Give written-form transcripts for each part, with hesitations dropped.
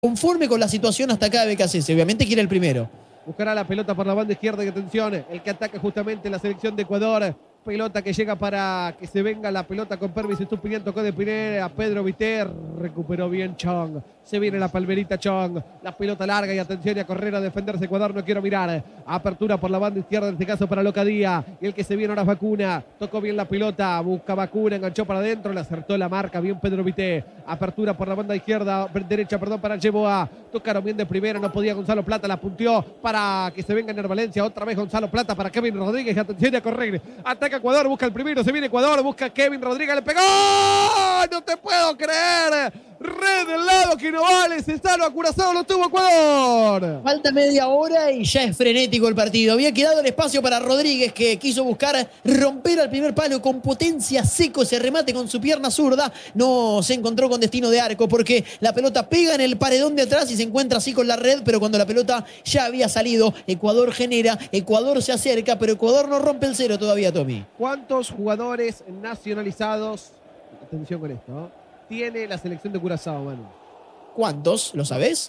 conforme con la situación hasta acá de BKC. Obviamente quiere el primero. Buscará la pelota por la banda izquierda y atención, el que ataca justamente la selección de Ecuador. Pelota que llega para que se venga la pelota con permiso. Estupiñán tocó de primera a Pedro Viter. Recuperó bien Chong. Se viene la palmerita Chong. La pelota larga y atención y a correr a defenderse Ecuador. No quiero mirar. Apertura por la banda izquierda, en este caso para Locadía. Y el que se viene ahora es Vacuna. Tocó bien la pelota. Busca Vacuna. Enganchó para adentro. Le acertó la marca. Bien Pedro Viter. Apertura por la banda izquierda. Derecha, perdón, para Yeboa. Tocaron bien de primera. No podía Gonzalo Plata. La punteó para que se venga Ner Valencia. Otra vez Gonzalo Plata para Kevin Rodríguez. Atención y a correr. Ataca Ecuador, busca el primero, se viene Ecuador, busca Kevin Rodríguez, le pegó. No te puedo creer. Red del lado que no vale, se salva Curazao, lo tuvo Ecuador. Falta media hora y ya es frenético el partido. Había quedado el espacio para Rodríguez, que quiso buscar romper al primer palo con potencia, seco ese remate con su pierna zurda. No se encontró con destino de arco porque la pelota pega en el paredón de atrás y se encuentra así con la red, pero cuando la pelota ya había salido, Ecuador genera, Ecuador se acerca, pero Ecuador no rompe el cero todavía, Tommy. ¿Cuántos jugadores nacionalizados, atención con esto, ¿no?, tiene la selección de Curazao, Manu? ¿Cuántos? ¿Lo sabés?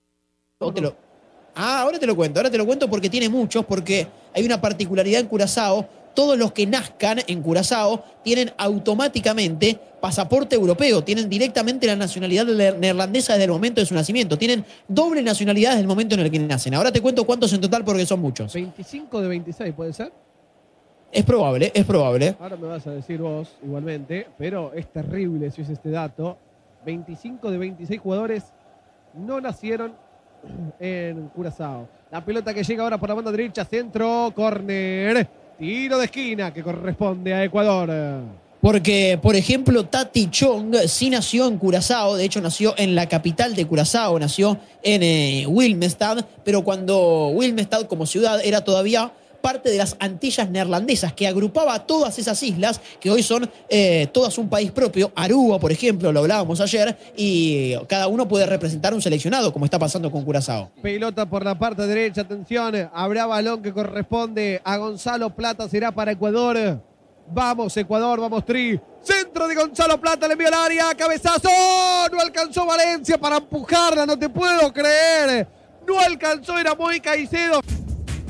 Ahora te lo cuento porque tiene muchos, porque hay una particularidad en Curazao. Todos los que nazcan en Curazao tienen automáticamente pasaporte europeo, tienen directamente la nacionalidad neerlandesa desde el momento de su nacimiento, tienen doble nacionalidad desde el momento en el que nacen. Ahora te cuento cuántos en total porque son muchos. 25 de 26, ¿puede ser? Es probable, es probable. Ahora me vas a decir vos, igualmente, pero es terrible si es este dato. 25 de 26 jugadores no nacieron en Curazao. La pelota que llega ahora por la banda derecha, centro, córner, tiro de esquina que corresponde a Ecuador. Porque, por ejemplo, Tati Chong sí nació en Curazao, de hecho nació en la capital de Curazao, nació en Willemstad, pero cuando Willemstad como ciudad era todavía parte de las Antillas neerlandesas, que agrupaba a todas esas islas, que hoy son todas un país propio. Aruba, por ejemplo, lo hablábamos ayer, y cada uno puede representar un seleccionado, como está pasando con Curazao. Pelota por la parte derecha, atención, habrá balón que corresponde a Gonzalo Plata, será para Ecuador. Vamos Ecuador, vamos Tri. Centro de Gonzalo Plata, le envió al área, cabezazo, no alcanzó Valencia para empujarla, no te puedo creer. No alcanzó, era muy Caicedo.